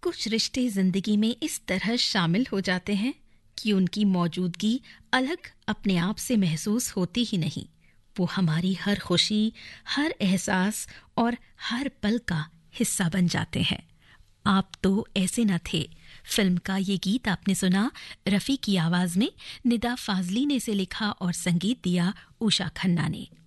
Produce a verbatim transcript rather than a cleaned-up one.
कुछ रिश्ते जिंदगी में इस तरह शामिल हो जाते हैं कि उनकी मौजूदगी अलग अपने आप से महसूस होती ही नहीं। वो हमारी हर खुशी, हर एहसास और हर पल का हिस्सा बन जाते हैं। आप तो ऐसे न थे फिल्म का ये गीत आपने सुना रफ़ी की आवाज में, निदा फाजली ने इसे लिखा और संगीत दिया उषा खन्ना ने।